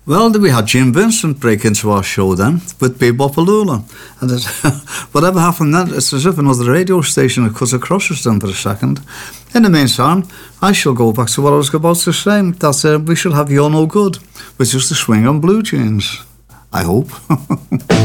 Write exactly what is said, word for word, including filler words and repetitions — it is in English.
Well, we had Jim Vincent break into our show then with Bebopaloola. And it, whatever happened then, it's as if another radio station had cut across us then for a second. In the meantime, I shall go back to what I was about to say, that uh, we should have You're No Good, which is the swing on blue jeans. I hope.